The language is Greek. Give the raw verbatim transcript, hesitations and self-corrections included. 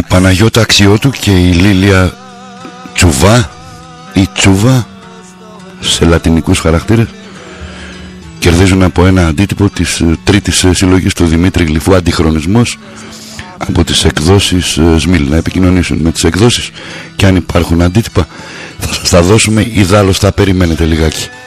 Παναγιώτα Αξιώτου και η Λίλια Τσουβά ή Τσούβα σε λατινικούς χαρακτήρες κερδίζουν από ένα αντίτυπο της τρίτης συλλογής του Δημήτρη Γλυφού, Αντιχρονισμός, από τις εκδόσεις Σμιλ. Να επικοινωνήσουν με τις εκδόσεις και αν υπάρχουν αντίτυπα θα σας τα δώσουμε, ιδάλλως θα περιμένετε λιγάκι.